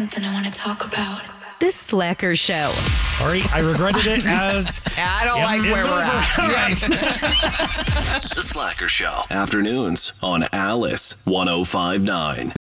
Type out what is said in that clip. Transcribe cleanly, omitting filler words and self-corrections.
something I want to talk about. The Slacker Show. All right, I regretted it as... I don't like where we're at. All right. The Slacker Show. Afternoons on Alice 105.9.